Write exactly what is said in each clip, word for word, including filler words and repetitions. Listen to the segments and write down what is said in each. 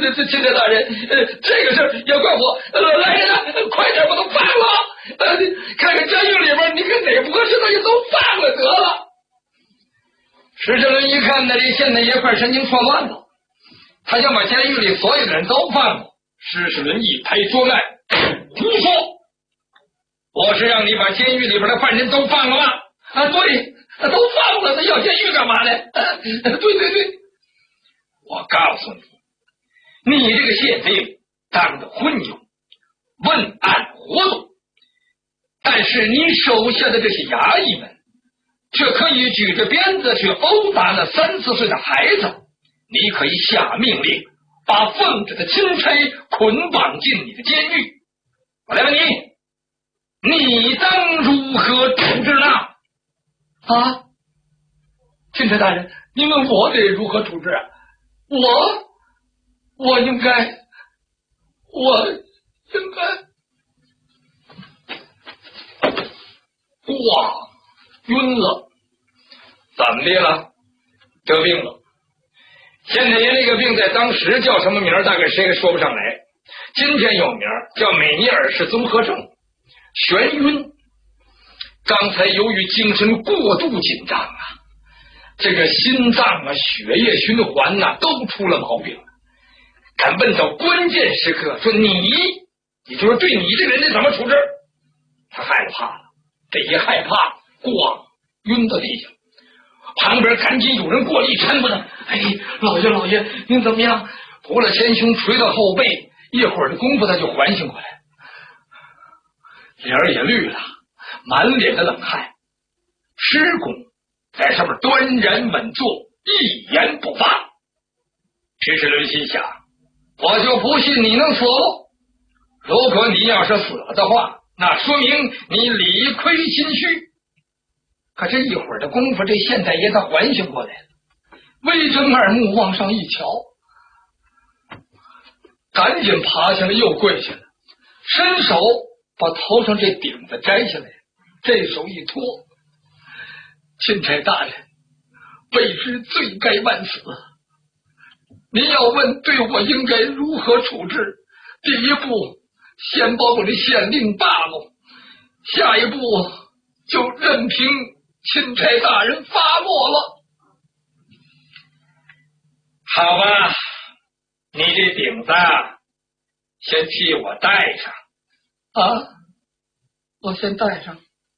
这这钦差大人，呃，这个事也怪我，呃，来人啊，快点把他放了！呃，看看监狱里边，你看哪不合适的就都放了得了。石世伦一看，那这现在也快神经错乱了，他想把监狱里所有的人都放了。石世伦一拍桌案，胡说！我是让你把监狱里边的犯人都放了吗？啊，对，都放了，那要监狱干嘛呢？啊、对对对，我告诉你，你这个县令当得昏庸，问案糊涂，但是你手下的这些衙役们，却可以举着鞭子去殴打那三四岁的孩子。你可以下命令，把奉旨的钦差捆绑进你的监狱。我来问你，你当如何处置呢？啊，钦差大人，您问我得如何处置啊？我，我应该，我应该，哇，晕了，怎么的了？得病了。现在人这个病在当时叫什么名大概谁也说不上来。今天有名叫美尼尔氏综合症，眩晕。刚才由于精神过度紧张啊，这个心脏啊、血液循环呐、啊、都出了毛病了。敢问到关键时刻，说你，也就是对你这个人得怎么处置？他害怕了，这一害怕，咣，晕到地下。旁边赶紧有人过来一搀扶他，哎，老爷老爷，您怎么样？扶了前胸，捶到后背，一会儿的功夫他就缓醒过来，脸儿也绿了，满脸的冷汗。施公在上面端然稳坐，一言不发。石世伦心想，我就不信你能死了。如果你要是死了的话，那说明你理亏心虚。可这一会儿的功夫，这县太爷他缓醒过来了，微睁二目往上一瞧，赶紧爬起来又跪下了，伸手把头上这顶子摘下来，这手一托，钦差大人，卑职罪该万死。您要问对我应该如何处置，第一步先把我的县令罢了，下一步就任凭钦差大人发落了。好吧，你这顶子先替我戴上。啊，我先戴上。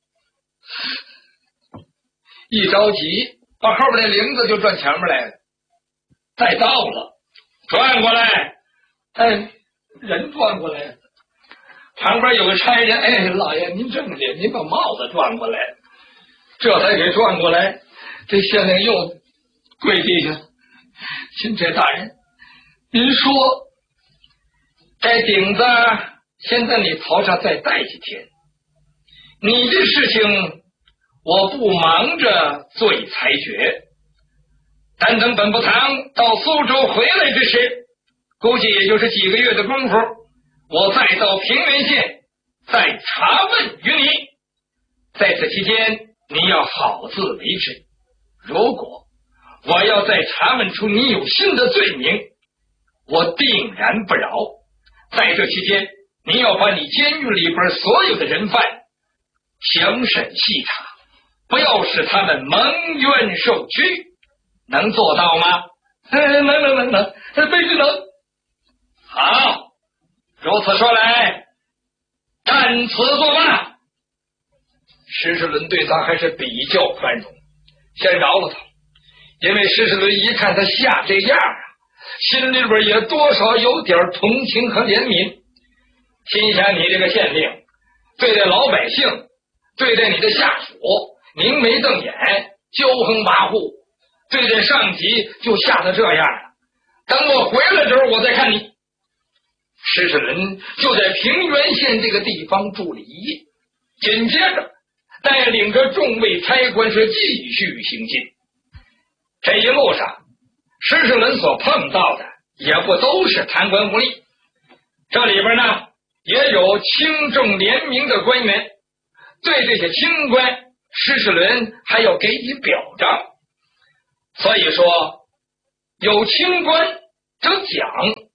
一着急，把后边那铃子就转前面来了。戴到了，转过来。哎，人转过来。旁边有个差人，哎，老爷您正经，您把帽子转过来。这才给转过来，这县令又跪地下。钦差大人，您说这顶子先在你头上再戴几天，你这事情我不忙着做裁决，但等本部堂到苏州回来之时，估计也就是几个月的功夫，我再到平原县再查问于你。在此期间你要好自为之，如果我要再查问出你有新的罪名，我定然不饶。在这期间你要把你监狱里边所有的人犯详审细查，不要使他们蒙冤受屈，能做到吗？能能能能，卑职能。好，如此说来，按此作罢。石世伦对他还是比较宽容，先饶了他，因为石世伦一看他下这样啊，心里边也多少有点同情和怜悯，心想你这个县令对待老百姓，对待你的下属明眉瞪眼，骄横跋扈，对待上级就吓得这样了。等我回来之后我再看你。石世伦就在平原县这个地方住了一夜，紧接着带领着众位差官是继续行进。这一路上石世伦所碰到的也不都是贪官污吏，这里边呢也有轻重廉明的官员，对这些清官石世伦还要给予表彰。所以说有清官则奖，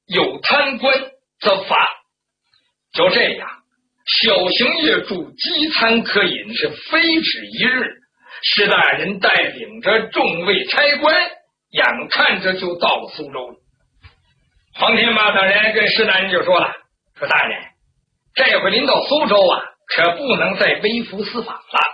有贪官则罚。就这样，小行业主饥餐渴饮是非止一日。石大人带领着众位差官，眼看着就到了苏州了。黄天霸等人跟石大人就说了：“说大人，这回临到苏州啊，可不能再微服私访了。